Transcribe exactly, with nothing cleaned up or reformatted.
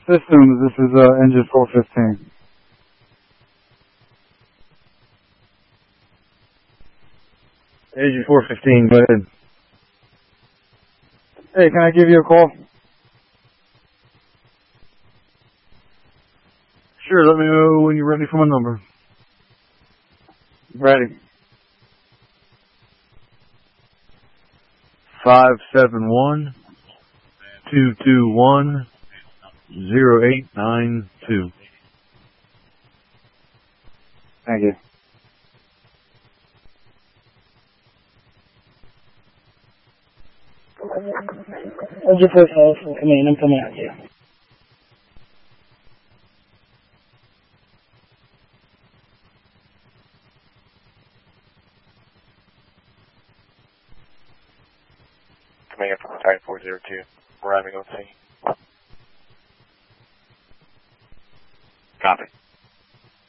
Systems, this is uh, engine four fifteen. Engine four fifteen, go ahead. Hey, can I give you a call? Sure, let me know when you're ready for my number. Ready. Five seven one two two one zero eight nine two. Thank you. What's your first call for command? I'm coming out to you. Coming in from Titan four zero two, arriving on scene. Copy.